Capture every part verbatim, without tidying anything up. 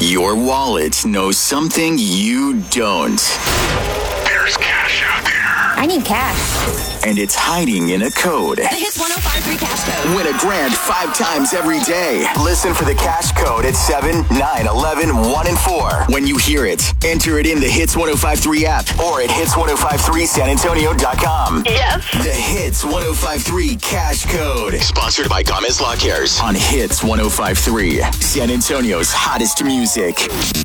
Your wallet knows something you don't. There's cash out there. I need cash. And it's hiding in a code. The Hits one oh five point three cash code. Win a grand five times every day. Listen for the cash code at seven, nine, eleven, one, and four. When you hear it, enter it in the Hits one oh five point three app or at hits ten fifty-three san antonio dot com. Yes. The Hits one oh five point three cash code. Sponsored by Gomez Lawn Cares on Hits one oh five point three. San Antonio's hottest music.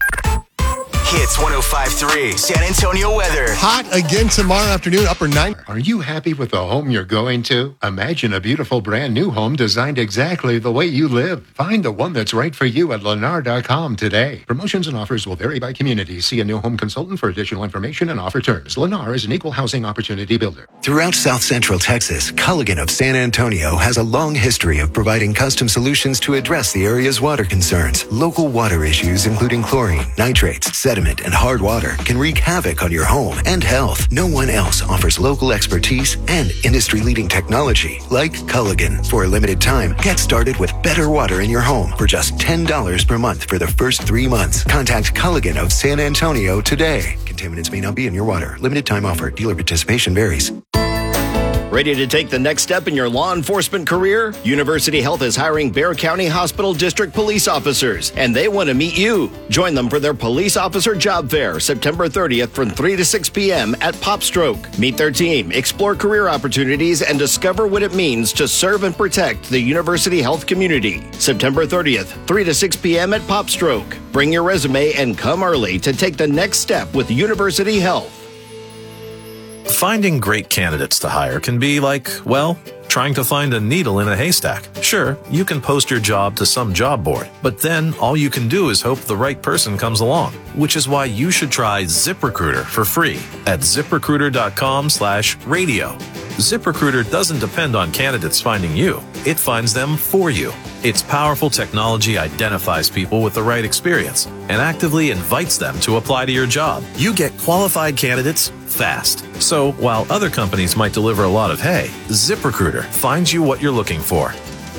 Hits one oh five point three, San Antonio weather. Hot again tomorrow afternoon, upper nine. Are you happy with the home you're going to? Imagine a beautiful brand new home designed exactly the way you live. Find the one that's right for you at lennar dot com today. Promotions and offers will vary by community. See a new home consultant for additional information and offer terms. Lennar is an equal housing opportunity builder. Throughout South Central Texas, Culligan of San Antonio has a long history of providing custom solutions to address the area's water concerns. Local water issues including chlorine, nitrates, sediment, and hard water can wreak havoc on your home and health. No one else offers local expertise and industry-leading technology like Culligan. For a limited time, get started with better water in your home for just ten dollars per month for the first three months. Contact Culligan of San Antonio today. Contaminants may not be in your water. Limited time offer. Dealer participation varies. Ready to take the next step in your law enforcement career? University Health is hiring Bexar County Hospital District police officers, and they want to meet you. Join them for their police officer job fair, September thirtieth from three to six p.m. at Popstroke. Meet their team, explore career opportunities, and discover what it means to serve and protect the University Health community. September thirtieth, three to six p.m. at Popstroke. Bring your resume and come early to take the next step with University Health. Finding great candidates to hire can be like, well, trying to find a needle in a haystack. Sure, you can post your job to some job board, but then all you can do is hope the right person comes along, which is why you should try ZipRecruiter for free at ziprecruiter.com slash radio. ZipRecruiter doesn't depend on candidates finding you. It finds them for you. Its powerful technology identifies people with the right experience and actively invites them to apply to your job. You get qualified candidates fast. So while other companies might deliver a lot of hay, ZipRecruiter finds you what you're looking for.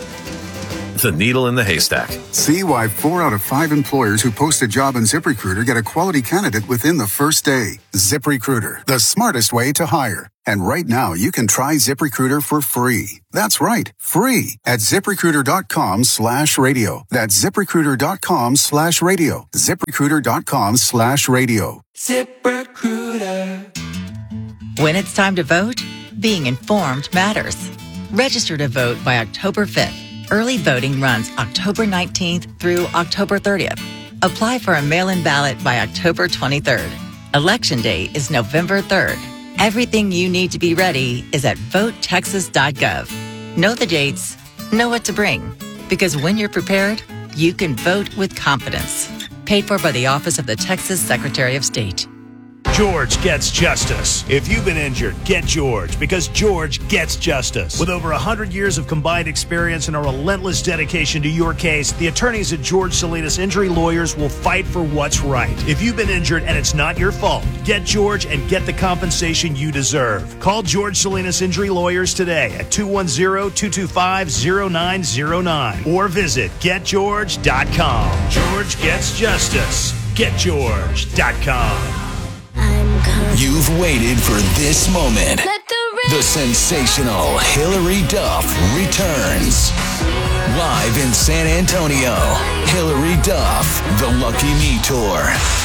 The needle in the haystack. See why four out of five employers who post a job on ZipRecruiter get a quality candidate within the first day. ZipRecruiter, the smartest way to hire. And right now, you can try ZipRecruiter for free. That's right, free at ZipRecruiter.com slash radio. That's ZipRecruiter.com slash radio. ZipRecruiter.com slash radio. ZipRecruiter. When it's time to vote, being informed matters. Register to vote by October fifth. Early voting runs October nineteenth through October thirtieth. Apply for a mail-in ballot by October twenty-third. Election day is November third. Everything you need to be ready is at vote texas dot gov. Know the dates, know what to bring. Because when you're prepared, you can vote with confidence. Paid for by the Office of the Texas Secretary of State. George gets justice. If you've been injured, get George, because George gets justice. With over one hundred years of combined experience and a relentless dedication to your case, the attorneys at George Salinas Injury Lawyers will fight for what's right. If you've been injured and it's not your fault, get George and get the compensation you deserve. Call George Salinas Injury Lawyers today at two one zero, two two five, zero nine zero nine or visit get george dot com. George gets justice. get george dot com. You've waited for this moment. The, the sensational Hilary Duff returns. Live in San Antonio, Hilary Duff, The Lucky Me Tour.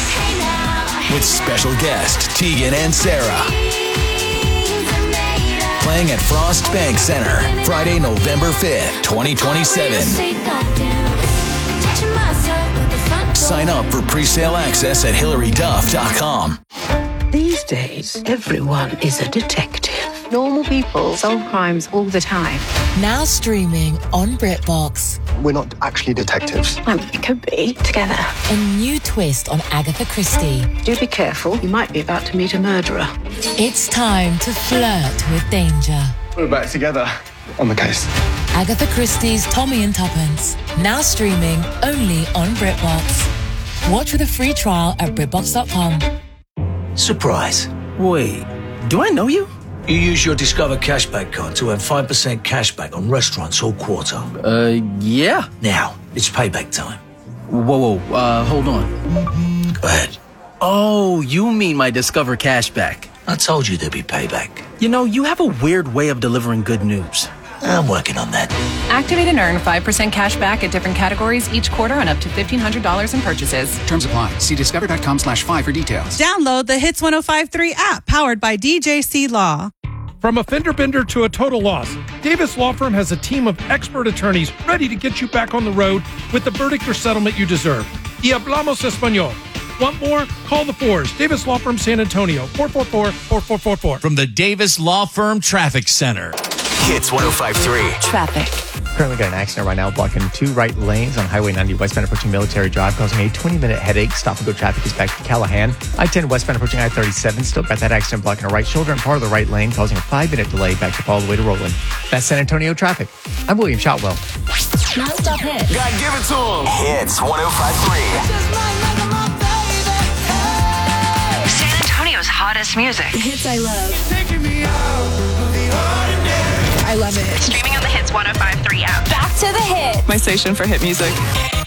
With special guest Tegan and Sarah. Playing at Frost Bank Center, Friday, November fifth, twenty twenty-seven. Sign up for pre-sale access at hilary duff dot com. These days, everyone is a detective. Normal people solve crimes all the time. Now streaming on BritBox. We're not actually detectives. Well, it could be. Together. A new twist on Agatha Christie. Do be careful. You might be about to meet a murderer. It's time to flirt with danger. We're back together on the case. Agatha Christie's Tommy and Tuppence. Now streaming only on BritBox. Watch with a free trial at BritBox dot com. Surprise. Wait, do I know you? You use your Discover Cashback card to earn five percent cashback on restaurants all quarter. Uh, yeah. Now, it's payback time. Whoa, whoa, uh, hold on. Go ahead. Oh, you mean my Discover cashback. I told you there'd be payback. You know, you have a weird way of delivering good news. I'm working on that. Activate and earn five percent cash back at different categories each quarter on up to fifteen hundred dollars in purchases. Terms apply. See discover.com slash five for details. Download the Hits one oh five point three app powered by D J C Law. From a fender bender to a total loss, Davis Law Firm has a team of expert attorneys ready to get you back on the road with the verdict or settlement you deserve. Y hablamos español. Want more? Call the fours. Davis Law Firm San Antonio, four four four, four four four four. From the Davis Law Firm Traffic Center. Hits one oh five point three. Traffic. Currently got an accident right now blocking two right lanes on Highway ninety westbound approaching Military Drive, causing a twenty-minute headache. Stop and go traffic is back to Callahan. I ten westbound approaching I thirty-seven. Still got that accident blocking a right shoulder and part of the right lane, causing a five-minute delay back up all the way to Roland. That's San Antonio traffic. I'm William Shotwell. Non-stop hits. Gotta give it to him. Hits one oh five point three. San Antonio's hottest music. The hits I love. Taking me out of the ordinary. I love it. Streaming on the Hits one oh five point three app. Back to the hit. My station for hit music.